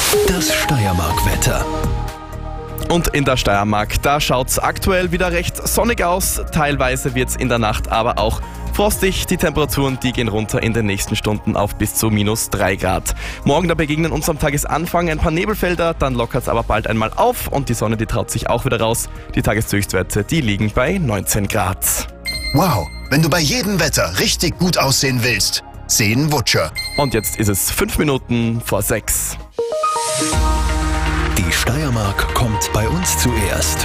Das Steiermark-Wetter. Und in der Steiermark, da schaut's aktuell wieder recht sonnig aus. Teilweise wird's in der Nacht aber auch frostig. Die Temperaturen, die gehen runter in den nächsten Stunden auf bis zu -3 Grad. Morgen, da begegnen uns am Tagesanfang ein paar Nebelfelder, dann lockert's aber bald einmal auf und die Sonne, die traut sich auch wieder raus. Die Tageshöchstwerte, die liegen bei 19 Grad. Wow, wenn du bei jedem Wetter richtig gut aussehen willst, sehen Wutscher. Und jetzt ist es 5 Minuten vor 6. Die Steiermark kommt bei uns zuerst.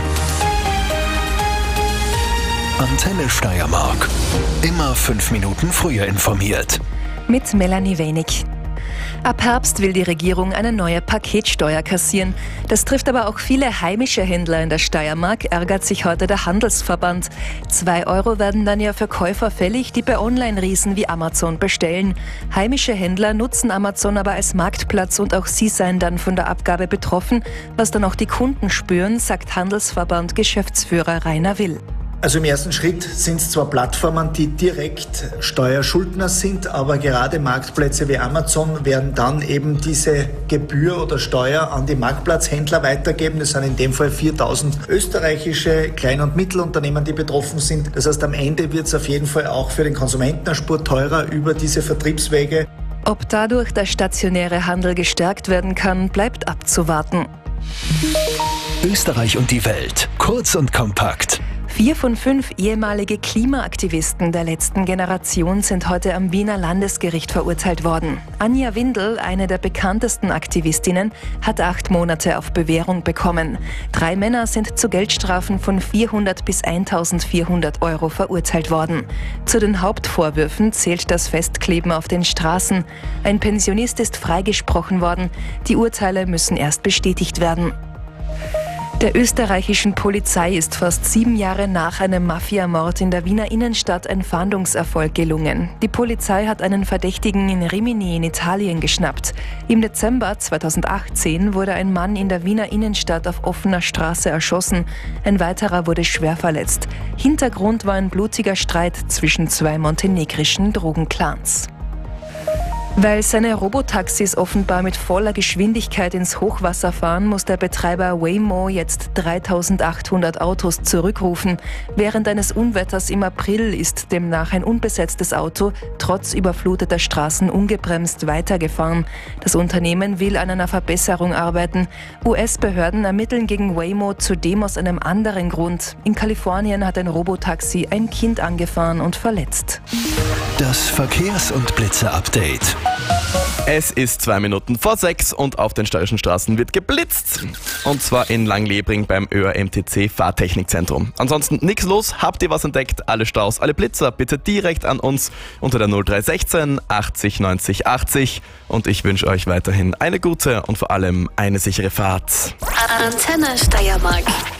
Antenne Steiermark. Immer 5 Minuten früher informiert. Mit Melanie Wenig. Ab Herbst will die Regierung eine neue Paketsteuer kassieren. Das trifft aber auch viele heimische Händler in der Steiermark, ärgert sich heute der Handelsverband. 2 Euro werden dann ja für Käufer fällig, die bei Online-Riesen wie Amazon bestellen. Heimische Händler nutzen Amazon aber als Marktplatz und auch sie seien dann von der Abgabe betroffen. Was dann auch die Kunden spüren, sagt Handelsverband Geschäftsführer Rainer Will. Also im ersten Schritt sind es zwar Plattformen, die direkt Steuerschuldner sind, aber gerade Marktplätze wie Amazon werden dann eben diese Gebühr oder Steuer an die Marktplatzhändler weitergeben. Das sind in dem Fall 4.000 österreichische Klein- und Mittelunternehmen, die betroffen sind. Das heißt, am Ende wird es auf jeden Fall auch für den Konsumenten eine Spur teurer über diese Vertriebswege. Ob dadurch der stationäre Handel gestärkt werden kann, bleibt abzuwarten. Österreich und die Welt. Kurz und kompakt. 4 von 5 ehemalige Klimaaktivisten der letzten Generation sind heute am Wiener Landesgericht verurteilt worden. Anja Windel, eine der bekanntesten Aktivistinnen, hat 8 Monate auf Bewährung bekommen. 3 Männer sind zu Geldstrafen von 400 bis 1.400 Euro verurteilt worden. Zu den Hauptvorwürfen zählt das Festkleben auf den Straßen. Ein Pensionist ist freigesprochen worden. Die Urteile müssen erst bestätigt werden. Der österreichischen Polizei ist fast 7 Jahre nach einem Mafiamord in der Wiener Innenstadt ein Fahndungserfolg gelungen. Die Polizei hat einen Verdächtigen in Rimini in Italien geschnappt. Im Dezember 2018 wurde ein Mann in der Wiener Innenstadt auf offener Straße erschossen. Ein weiterer wurde schwer verletzt. Hintergrund war ein blutiger Streit zwischen 2 montenegrischen Drogenclans. Weil seine Robotaxis offenbar mit voller Geschwindigkeit ins Hochwasser fahren, muss der Betreiber Waymo jetzt 3.800 Autos zurückrufen. Während eines Unwetters im April ist demnach ein unbesetztes Auto trotz überfluteter Straßen ungebremst weitergefahren. Das Unternehmen will an einer Verbesserung arbeiten. US-Behörden ermitteln gegen Waymo zudem aus einem anderen Grund. In Kalifornien hat ein Robotaxi ein Kind angefahren und verletzt. Das Verkehrs- und Blitzer-Update. Es ist 2 Minuten vor 6 und auf den steirischen Straßen wird geblitzt. Und zwar in Langlebring beim ÖRMTC Fahrtechnikzentrum. Ansonsten nichts los. Habt ihr was entdeckt? Alle Staus, alle Blitzer bitte direkt an uns unter der 0316 80 90 80. Und ich wünsche euch weiterhin eine gute und vor allem eine sichere Fahrt. Antenne Steiermark.